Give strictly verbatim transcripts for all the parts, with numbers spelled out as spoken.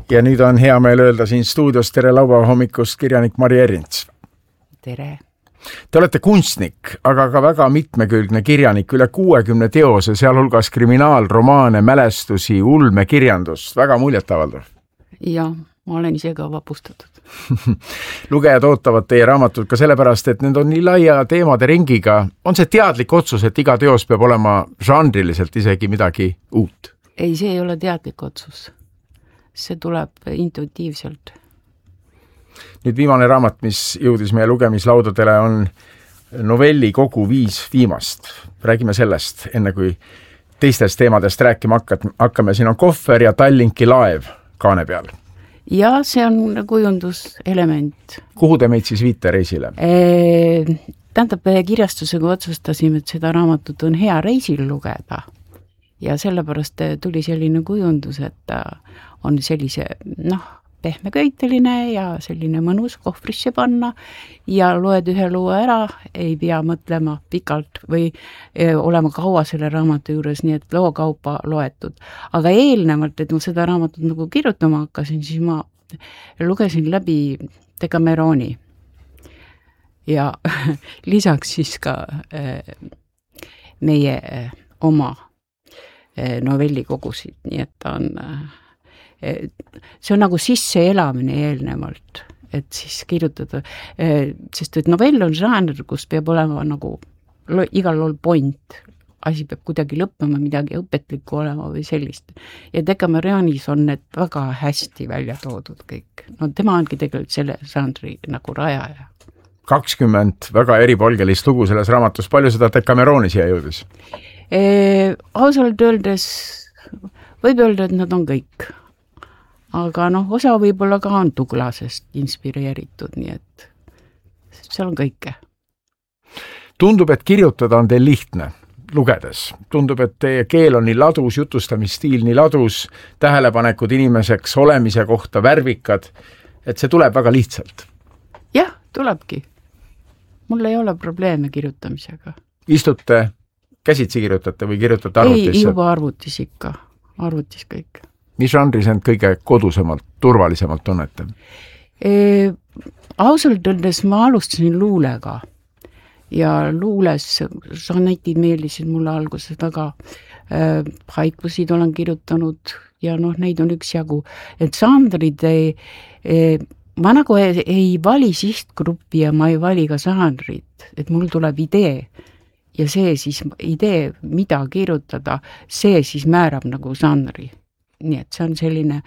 Ja nüüd on hea meel öelda siin stuudios tere laupäeva hommikust kirjanik Mari Erints. Tere. Te olete kunstnik, aga ka väga mitmekülgne kirjanik, üle kuuekümne teose, sealhulgas kriminaalromaane, mälestusi, ulmekirjandust, väga muljetavaldav. Ja, ma olen ise ka vapustatud. Lugejad ootavad teie raamatud ka sellepärast, et need on nii laia teemade ringiga. On see teadlik otsus, et iga teos peab olema žanriliselt isegi midagi uut? Ei, see ei ole teadlik otsus. See tuleb intuitiivselt. Nüüd viimane raamat, mis jõudis meie lugemislaudadele, on novelli kogu viis viimast. Räägime sellest, enne kui teistest teemadest rääkima hakkame. Siin on kohver ja Tallinki laev kaane peal. Ja see on kujunduselement. Kuhu te meid siis viite reisile? E, tähendab, kirjastusega otsustasime, et seda raamatut on hea reisil lugeda. Ja sellepärast tuli selline kujundus, et on sellise, noh, pehmeköiteline ja selline mõnus kohvrisse panna ja loed ühe loo ära, ei pea mõtlema pikalt või olema kaua selle raamatu juures, nii et loo kaupa loetud. Aga eelnevalt, et ma seda raamatut nagu kirjutama hakkasin, siis ma lugesin läbi Decameroni ja lisaks siis ka meie oma novellikogusid, nii et ta on see on nagu sisse elamine eelnevalt, et siis kirjutada, sest et novell on žanr, kus peab olema nagu igal lool point, asi peab kuidagi lõppema, midagi õpetlikku olema või sellist. Ja Decameronis on need väga hästi välja toodud kõik. No tema ongi tegelikult selle žanri nagu rajaja. kakskümmend väga eripolgelist lugu selles raamatus, palju seda Decameroni siia jõudis? E, ausalt öeldes võib öelda, et nad on kõik. Aga noh, osa võib-olla ka on Douglasest inspireeritud, nii et seal on kõike. Tundub, et kirjutada on teil lihtne lugedes. Tundub, et teie keel on nii ladus, jutustamisstiil nii ladus, tähelepanekud inimeseks olemise kohta värvikad, et see tuleb väga lihtsalt. Jah, tulebki. Mul ei ole probleeme kirjutamisega. Istute, käsitsi kirjutate või kirjutate arvutisse? Ei, juba arvutis ikka. Arvutis kõik. Mis žanris end kõige kodusemalt, turvalisemalt tunnete? E, ausalt öeldes ma alustasin luulega ja luules žanetid meeldisid mulle alguses väga. E, haikusid olen kirjutanud ja noh, neid on üks jagu. Et žanrid ei, e, ma nagu ei, ei vali sihtgruppi ja ma ei vali ka žanrit, et mul tuleb idee ja see siis idee, mida kirjutada, see siis määrab nagu žanri. Nii et see on selline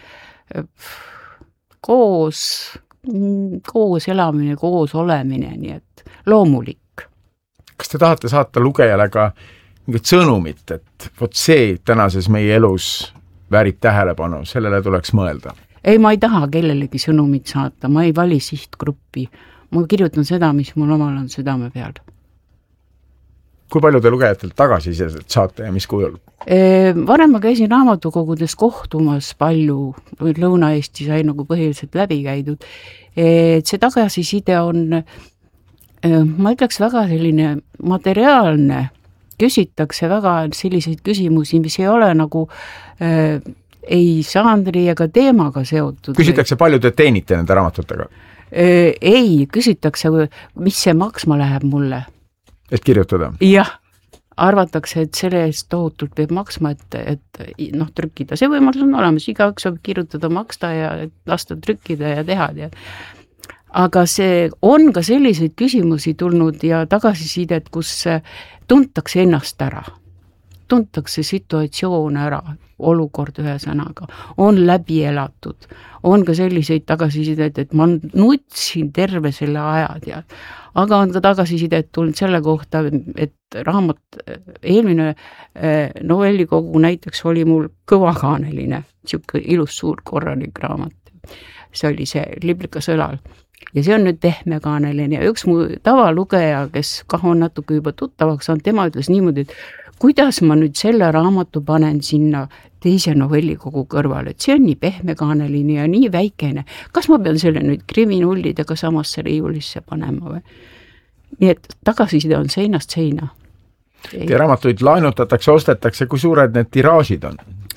koos, koos elamine, koos olemine, nii et loomulik. Kas te tahate saata lugejale ka mingit sõnumit, et vot see tänases meie elus väärib tähelepanu, sellele tuleks mõelda? Ei, ma ei taha kellelegi sõnumit saata, ma ei vali sihtgruppi. Ma kirjutan seda, mis mul omal on südame peal. Kui palju te lugejatelt tagasisidet saate ja mis kujul? E, varem ma käisin raamatukogudes kohtumas palju, Lõuna-Eesti sai nagu põhiliselt läbi käidud. E, see tagasiside on, ma ütleks väga selline materiaalne, küsitakse väga selliseid küsimusi, mis ei ole nagu e, ei žanri ega teemaga seotud. Küsitakse palju te teenite nende raamatutega? E, ei, küsitakse, mis see maksma läheb mulle. Et kirjutada? Jah, arvatakse, et selle eest tohutult peab maksma, et, et noh, trükkida. See võimalus on olemas, igaüks saab kirjutada, maksta ja lasta trükkida ja teha. Ja. Aga see on ka selliseid küsimusi tulnud ja tagasisidet, kus tuntakse ennast ära. Tuntakse situatsioon ära, olukord ühe sõnaga, on läbi elatud. On ka selliseid tagasisidet, et ma nutsin terve selle ajad ja aga on ka tagasisidet tulnud selle kohta, et raamat, eelmine novellikogu näiteks oli mul kõvakaaneline, siuke ilus suur korralik raamat. See oli see Liblikas õlal. Ja see on nüüd pehmekaaneline ja üks mu tavalugeja, kes kah on natuke juba tuttavaks on, tema ütles niimoodi, et kuidas ma nüüd selle raamatu panen sinna teise novellikogu kõrvale, et see on nii pehmekaaneline ja nii väikene. Kas ma pean selle nüüd kriminullidega samasse riiulisse panema või? Nii et tagasiside on seinast seina. Teie raamatuid laenutatakse, ostetakse, kui suured need tiraažid on?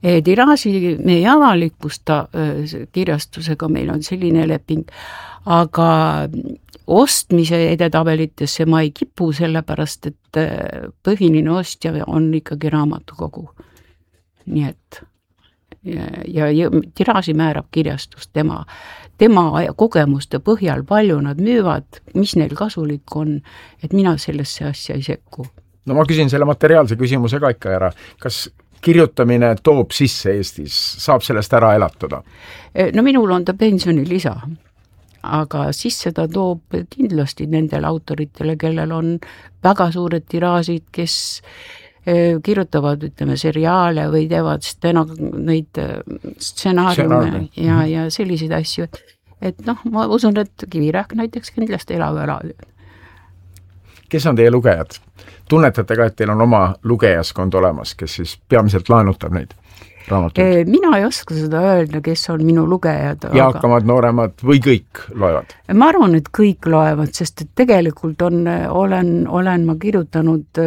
Tiraaži me ei avalikusta kirjastusega, meil on selline leping, aga ostmise edetabelitesse ma ei kipu, sellepärast et põhiline ostja on ikkagi raamatukogu. Nii et ja, ja, ja tiraaži määrab kirjastus tema, tema kogemuste põhjal, palju nad müüvad, mis neil kasulik on, et mina sellesse asja ei sekku. No ma küsin selle materiaalse küsimuse ka ikka ära. Kas kirjutamine toob sisse Eestis, saab sellest ära elatada? No minul on ta pensionilisa, aga sisse ta toob kindlasti nendele autoritele, kellel on väga suured tiraažid, kes kirjutavad, ütleme, seriaale või teevad steno, neid stsenaariume ja, ja selliseid asju. Et noh, ma usun, et Kivirähk näiteks kindlasti elab ära. Kes on teie lugejad? Tunnetate ka, et teil on oma lugejaskond olemas, kes siis peamiselt laenutab neid raamatuid? Mina ei oska seda öelda, kes on minu lugejad. Jaakamad, nooremad või kõik loevad? Ma arvan, et kõik loevad, sest et tegelikult on, olen, olen ma kirjutanud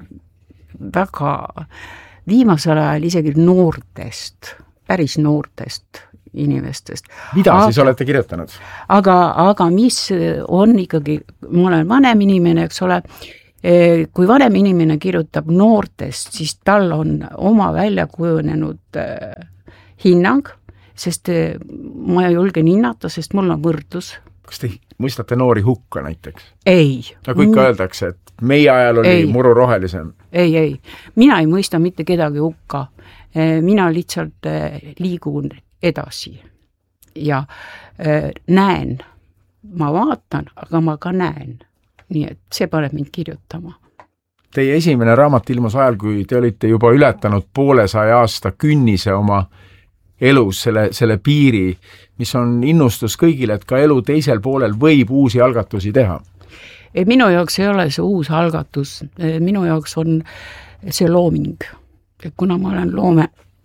väga viimasel ajal isegi noortest, päris noortest inimestest. Mida aga, siis olete kirjutanud? Aga, aga mis on ikkagi, ma olen vanem inimene, eks ole, kui vanem inimene kirjutab noortest, siis tal on oma välja kujunenud hinnang, sest ma julgen hinnata, sest mul on võrdlus. Kas te mõistate noori hukka näiteks? Ei. Nagu ikka öeldakse, et meie ajal oli ei. Muru rohelisem. Ei, ei. Mina ei mõista mitte kedagi hukka. Mina lihtsalt liigun edasi ja näen. Ma vaatan, aga ma ka näen. Nii et see paneb mind kirjutama. Teie esimene raamat ilmus ajal, kui te olite juba ületanud poolesaja aasta künnise oma elus, selle, selle piiri, mis on innustus kõigile, et ka elu teisel poolel võib uusi algatusi teha. Minu jaoks ei ole see uus algatus, minu jaoks on see looming. Kuna ma olen loome,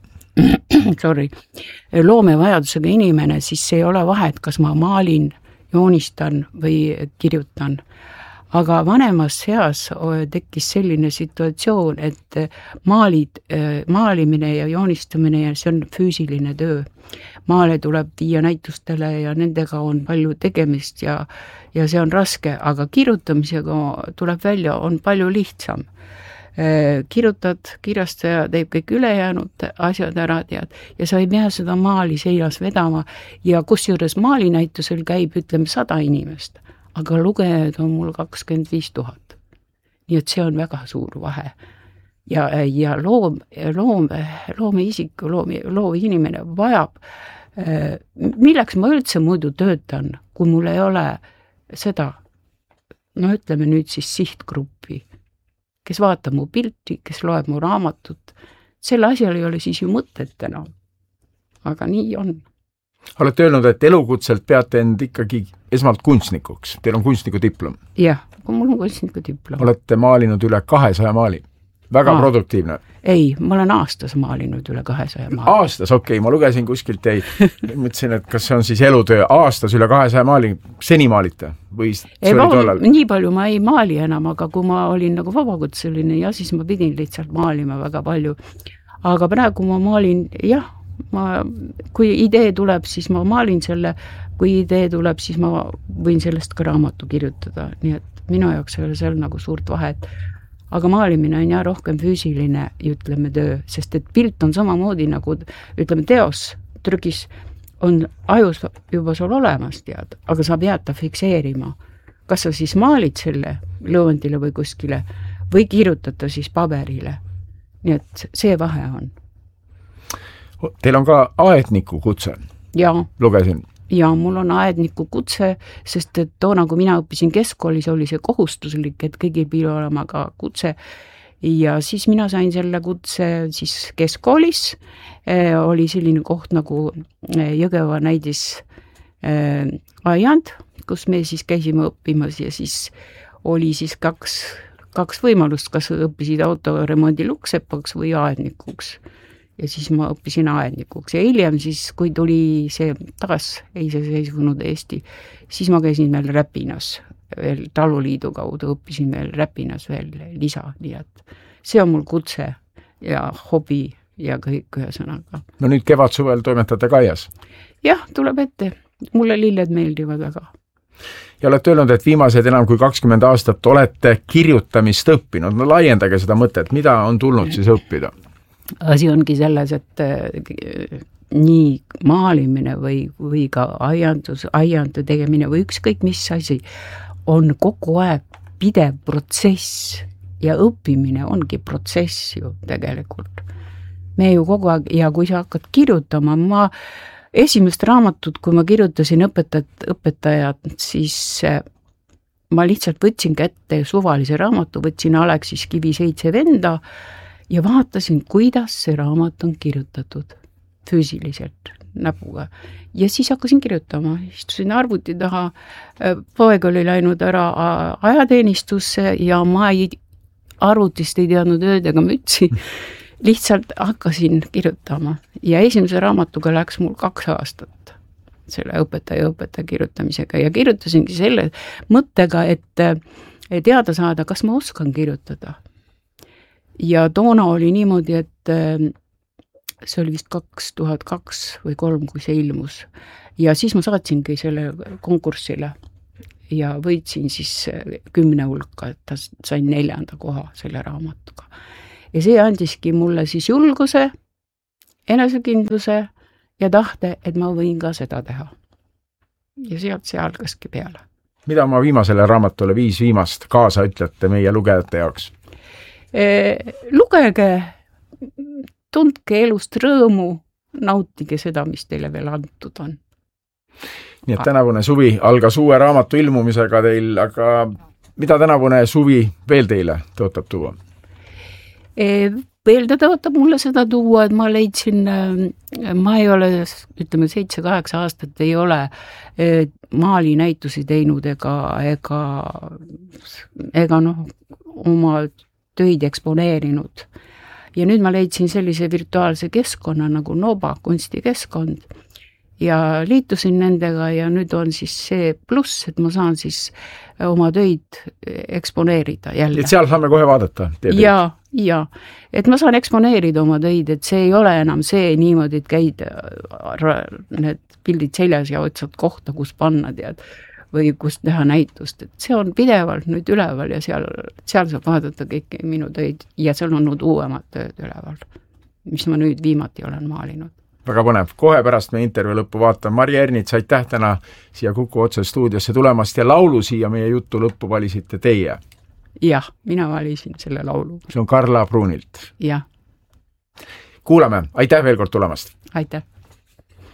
sorry, loomevajadusega inimene, siis ei ole vahet, kas ma maalin, joonistan või kirjutan. Aga vanemas seas tekkis selline situatsioon, et maalid, maalimine ja joonistamine ja see on füüsiline töö. Maale tuleb viia näitustele ja nendega on palju tegemist ja, ja see on raske, aga kirjutamisega tuleb välja, on palju lihtsam. Kirjutad, kirjastaja teeb kõik ülejäänud asjad ära, tead, ja sa ei pea seda maali seias vedama ja kusjuures maalinäitusel käib, ütleme, sada inimest. Aga lugejaid on mul kakskümmend viis tuhat. Nii et see on väga suur vahe. Ja, ja loom, loom, loome isik, loom, loov inimene vajab, milleks ma üldse muidu töötan, kui mul ei ole seda, no ütleme nüüd siis sihtgruppi, kes vaatab mu pilti, kes loeb mu raamatut. Selle asjal ei ole siis ju mõtet enam. Aga nii on. Olete öelnud, et elukutselt peate end ikkagi esmalt kunstnikuks. Teil on kunstniku diplom. Jah, mul on kunstniku diplom. Olete maalinud üle kahesaja maali. Väga Aa, produktiivne. Ei, ma olen aastas maalinud üle kahesaja maali. Aastas, okei, okay, ma lugesin kuskilt, ei, mõtlesin, et kas see on siis elutöö aastas üle kahesaja maali, seni maalite? Või ei, ma, nii palju ma ei maali enam, aga kui ma olin nagu vabakutseline ja siis ma pidin lihtsalt maalima väga palju. Aga praegu ma maalin, jah, ma, kui idee tuleb, siis ma maalin selle, kui idee tuleb, siis ma võin sellest ka raamatu kirjutada, nii et minu jaoks ei ole seal nagu suurt vahet. Aga maalimine on ja rohkem füüsiline, ütleme, töö, sest et pilt on samamoodi nagu, ütleme, teos, trükis on ajus juba sul olemas, tead, aga sa pead ta fikseerima. Kas sa siis maalid selle lõõndile või kuskile või kirjutada siis paberile. Nii et see vahe on. Teil on ka aedniku kutse. Ja. Lugesin. Ja mul on aedniku kutse, sest et toona, kui mina õppisin keskkoolis, oli see kohustuslik, et kõigil pidi olema ka kutse. Ja siis mina sain selle kutse siis keskkoolis. E, oli selline koht nagu Jõgeva näidis e, aiand, kus me siis käisime õppimas ja siis oli siis kaks, kaks võimalust, kas õppisid autoremondi luksepaks või aednikuks. Ja siis ma õppisin aednikuks ja hiljem siis, kui tuli see taas iseseisvunud Eesti, siis ma käisin veel Räpinas, veel Taluliidu kaudu õppisin veel Räpinas veel lisa, nii et see on mul kutse ja hobi ja kõik ühesõnaga. No nüüd kevad-suvel toimetate Kaias? Jah, tuleb ette. Mulle lilled meeldivad väga. Ja olete öelnud, et viimased enam kui kakskümmend aastat olete kirjutamist õppinud. No laiendage seda mõtet, mida on tulnud siis õppida? Asi ongi selles, et nii maalimine või, või ka aiandus, aiandu tegemine või ükskõik mis asi on kogu aeg pidev protsess ja õppimine ongi protsess ju tegelikult. Me ju kogu aeg, ja kui sa hakkad kirjutama, ma esimest raamatut, kui ma kirjutasin õpetajat, õpetajat, siis ma lihtsalt võtsin kätte suvalise raamatu, võtsin Aleksis Kivi seitse venda ja vaatasin, kuidas see raamat on kirjutatud füüsiliselt näpuga. Ja siis hakkasin kirjutama, istusin arvuti taha, poeg oli läinud ära ajateenistusse ja ma ei, arvutist ei teadnud ööd ega mütsi, lihtsalt hakkasin kirjutama ja esimese raamatuga läks mul kaks aastat selle õpetaja õpetaja kirjutamisega ja kirjutasingi selle mõttega, et teada saada, kas ma oskan kirjutada. Ja toona oli niimoodi, et see oli vist kaks tuhat kaks või kolm, kui see ilmus. Ja siis ma saatsingi selle konkursile ja võitsin siis kümne hulka, et ta sain neljanda koha selle raamatuga. Ja see andiski mulle siis julguse, enesekindluse ja tahte, et ma võin ka seda teha. Ja sealt see algaski peale. Mida ma viimasele raamatule viis viimast kaasa ütlete meie lugejate jaoks? E, lugege, tundke elust rõõmu, nautige seda, mis teile veel antud on. Nii et tänavune suvi algas uue raamatu ilmumisega teil, aga mida tänavune suvi veel teile tõotab tuua? Veel ta tõotab mulle seda tuua, et ma leidsin, ma ei ole, ütleme, seitse-kaheksa aastat ei ole maalinäitusi teinud ega, ega, ega noh, oma töid eksponeerinud. Ja nüüd ma leidsin sellise virtuaalse keskkonna nagu Noba kunstikeskkond ja liitusin nendega ja nüüd on siis see pluss, et ma saan siis oma töid eksponeerida jälle. Et seal saame kohe vaadata? Ja, ja, et ma saan eksponeerida oma töid, et see ei ole enam see niimoodi, et käid need pildid seljas ja otsad kohta, kus panna tead, või kus teha näitust, et see on pidevalt nüüd üleval ja seal, seal saab vaadata kõiki minu töid ja seal on nüüd uuemad tööd üleval, mis ma nüüd viimati olen maalinud. Väga põnev. Kohe pärast meie intervjuu lõppu vaatan. Marja Ernits, aitäh täna siia Kuku otse stuudiosse tulemast ja laulu siia meie juttu lõppu valisite teie. Jah, mina valisin selle laulu. See on Karla Pruunilt. Jah. Kuulame. Aitäh veel kord tulemast. Aitäh.